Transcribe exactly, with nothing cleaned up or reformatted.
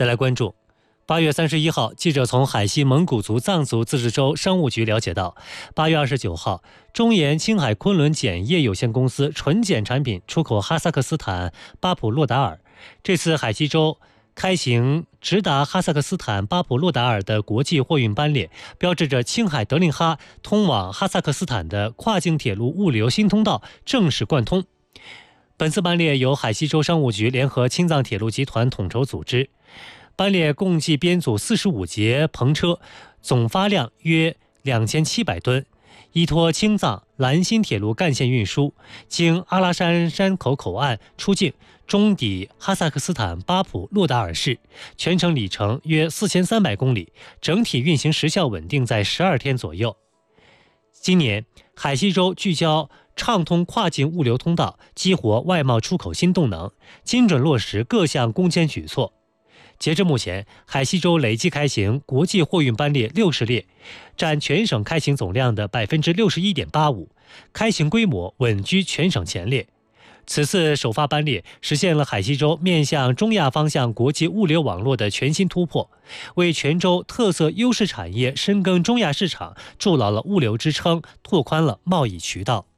再来关注。八月三十一号，记者从海西蒙古族藏族自治州商务局了解到，八月二十九号，中研青海昆仑碱业有限公司纯碱产品出口哈萨克斯坦巴普洛达尔。这次海西州开行直达哈萨克斯坦巴普洛达尔的国际货运班列，标志着青海德令哈通往哈萨克斯坦的跨境铁路物流新通道正式贯通。本次班列由海西州商务局联合青藏铁路集团统筹组织。班列共计编组四十五节篷车，总发量约两千七百吨，依托青藏兰新铁路干线运输，经阿拉山山口口岸出境，终抵哈萨克斯坦巴普洛达尔市，全程里程约四千三百公里，整体运行时效稳定在十二天左右。今年，海西州聚焦畅通跨境物流通道，激活外贸出口新动能，精准落实各项攻坚举措。截至目前，海西州累计开行国际货运班列六十列，占全省开行总量的百分之六十一点八五，开行规模稳居全省前列。此次首发班列实现了海西州面向中亚方向国际物流网络的全新突破，为全州特色优势产业深耕中亚市场筑牢了物流支撑，拓宽了贸易渠道。